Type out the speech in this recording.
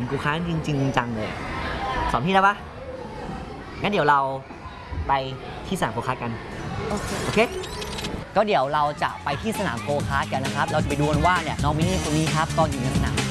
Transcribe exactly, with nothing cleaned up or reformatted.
กูค้างจริงๆจังเลยสอนพี่ได้ปะงั้นเดี๋ยวเราไปที่สนามโกคาร์ทกันโอเคก็เดี๋ยวเราจะไปที่สนามโกคาร์ทกันนะครับเราจะไปดูกันว่าเนี่ยน้องมินนี่คนนี้ครับตอนอยู่ในสนาม